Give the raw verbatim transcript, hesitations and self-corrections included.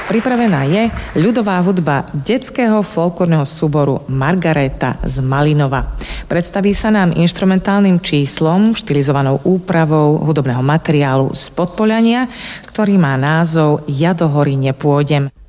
Pripravená je ľudová hudba detského folklórneho súboru Margareta z Malinova. Predstaví sa nám inštrumentálnym číslom, štilizovanou úpravou hudobného materiálu z Podpoľania, ktorý má názov Ja do hory nepôjdem.